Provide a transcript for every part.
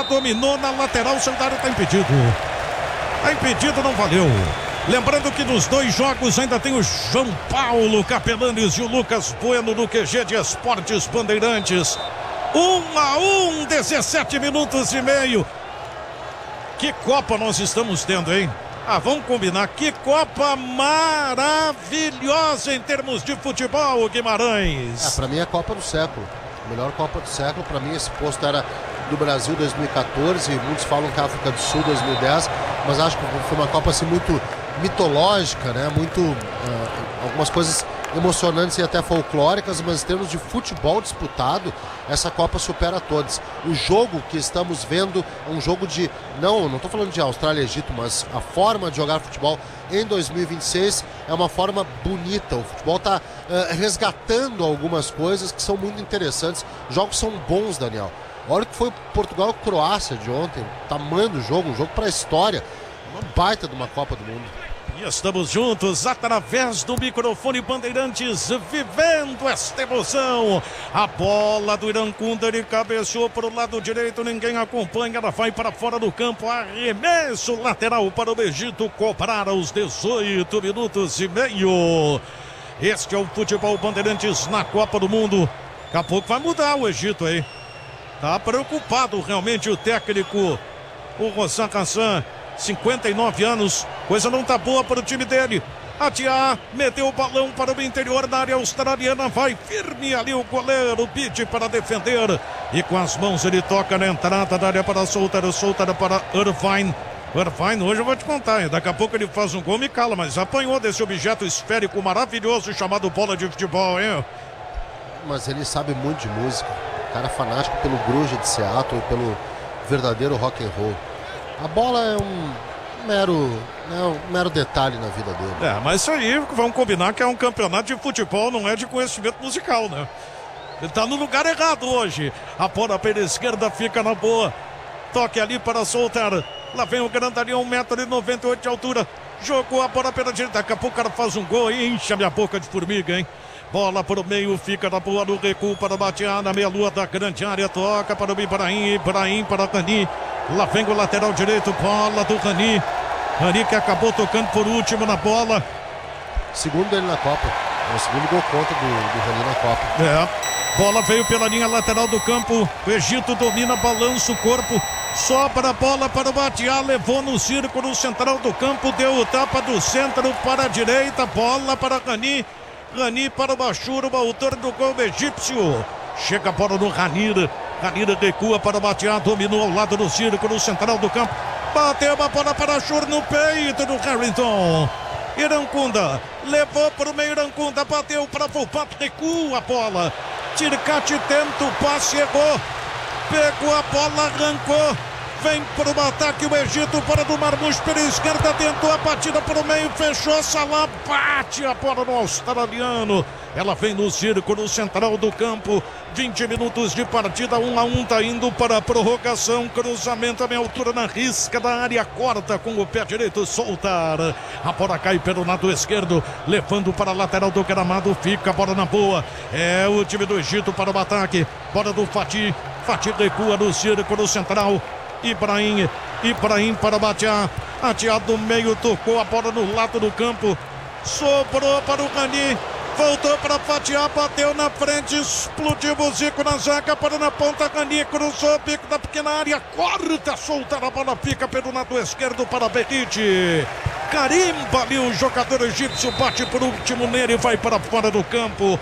Batiá dominou na lateral, seu Dário tá impedido. Tá impedido, não valeu. Lembrando que nos 2 jogos ainda tem o João Paulo Capelanes e o Lucas Bueno no QG de Esportes Bandeirantes. 1-1, 17 minutos e meio. Que Copa nós estamos tendo, hein? Vamos combinar. Que Copa maravilhosa em termos de futebol, Guimarães. Pra mim é a Copa do século. A melhor Copa do século. Pra mim esse posto era do Brasil 2014. Muitos falam que a África do Sul 2010. Mas acho que foi uma Copa assim muito mitológica, né? Muito algumas coisas emocionantes e até folclóricas, mas em termos de futebol disputado, essa Copa supera todas. O jogo que estamos vendo é um jogo de, não estou falando de Austrália e Egito, mas a forma de jogar futebol em 2026 é uma forma bonita. O futebol está resgatando algumas coisas que são muito interessantes. Os jogos são bons, Daniel. Olha o que foi Portugal e Croácia de ontem, o tamanho do jogo, um jogo para a história, uma baita de uma Copa do Mundo. E estamos juntos através do microfone Bandeirantes, vivendo esta emoção. A bola do Irancunda, ele cabeceou para o lado direito, ninguém acompanha, ela vai para fora do campo, arremesso lateral para o Egito, cobrar aos 18 minutos e meio. Este é o futebol Bandeirantes na Copa do Mundo. Daqui a pouco vai mudar o Egito aí. Tá preocupado realmente o técnico, o Rossan Hassan. 59 anos, coisa não tá boa para o time dele. Batiá meteu o balão para o interior da área australiana, vai firme ali o goleiro, pede para defender e com as mãos ele toca na entrada da área para soltar para Irvine. Irvine, hoje eu vou te contar, daqui a pouco ele faz um gol, me cala, mas apanhou desse objeto esférico maravilhoso chamado bola de futebol, hein? Mas ele sabe muito de música, cara fanático pelo grunge de Seattle e pelo verdadeiro rock and roll. A bola é um mero detalhe na vida dele. Mas isso aí, vamos combinar que é um campeonato de futebol, não é de conhecimento musical, né? Ele tá no lugar errado hoje. A bola pela esquerda fica na boa. Toque ali para soltar. Lá vem o grandalhão, 1,98 m de altura. Jogou a bola pela direita. Daqui a pouco o cara faz um gol e enche a minha boca de formiga, hein? Bola para o meio, fica na boa no recuo para Batiá, na meia-lua da grande área. Toca para o Ibrahim para Rani. Lá vem o lateral direito, bola do Rani. Rani que acabou tocando por último na bola. Segundo dele na Copa. É o segundo gol contra do Rani na Copa. Bola veio pela linha lateral do campo. O Egito domina, balança o corpo. Sobra a bola para o Batiá, levou no círculo central do campo. Deu o tapa do centro para a direita. Bola para Rani. Rani para o Bachur, o autor do gol egípcio. Chega a bola no Ranir. Ranir recua para o Batiá, dominou ao lado do círculo central do campo. Bateu uma bola para Bachur no peito do Harrington. Irancunda levou para o meio. Irancunda bateu para Volpato, recua a bola. Tircati tenta o passe, errou. Pegou a bola, arrancou. Vem para o ataque o Egito, para do Marmoush pela esquerda, tentou a batida para o meio, fechou, Salah bate a bola no australiano. Ela vem no círculo central do campo, 20 minutos de partida, 1-1, tá indo para a prorrogação, cruzamento a meia altura na risca da área, corta com o pé direito, soltar. A bola cai pelo lado esquerdo, levando para a lateral do gramado, fica a bola na boa. É o time do Egito para o ataque, bola do Fatih, Fatih recua no círculo central. Ibrahim para Batiá. Batiá do meio, tocou a bola no lado do campo. Sobrou para o Rani. Voltou para Batiá, bateu na frente, explodiu o Zico na zaga, para na ponta, Rani cruzou, pico da pequena área, corta, solta a bola, fica pelo lado esquerdo para Berrite. Carimba ali o jogador egípcio, bate por último nele e vai para fora do campo.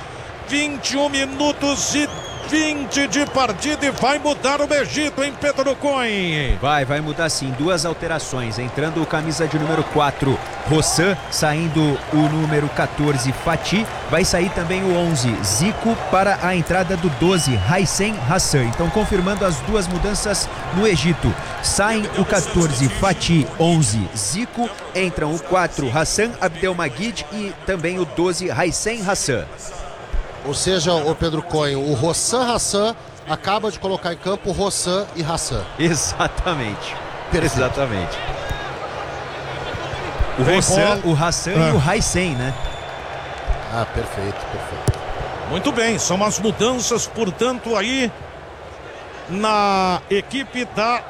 21 minutos e 20 de partida e vai mudar o Egito, hein, Pedro Coin? Vai mudar sim, 2 alterações, entrando o camisa de número 4, Rossan, saindo o número 14, Fatih, vai sair também o 11, Zico, para a entrada do 12, Haissen Hassan. Então confirmando as 2 mudanças no Egito, saem o 14, Fatih, 11, Zico, entram o 4, Hassan Abdelmagid e também o 12, Haissen Hassan. Ou seja, o Pedro Coin, o Rossan Hassan acaba de colocar em campo o Rossan e Hassan. Exatamente. Perfeito. Exatamente. O Rossan, o Hassan e o Haissen, né? Perfeito. Muito bem, são as mudanças, portanto, aí na equipe da